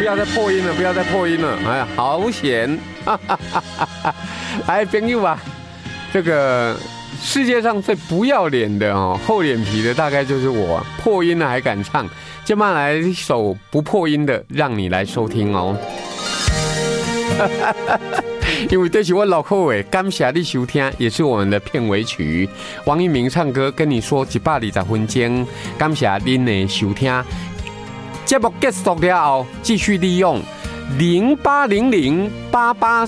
不要再破音了，不要再破音了，哎呀，好险！来，朋友啊，这个世界上最不要脸的哦，厚脸皮的大概就是我，破音了还敢唱。接下来一首不破音的，让你来收听哦。因为这是我老口诶，感谢你收听，也是我们的片尾曲。王一鸣唱歌跟你说120分钟，感谢您的收听。节目结束了后，继续利用080088。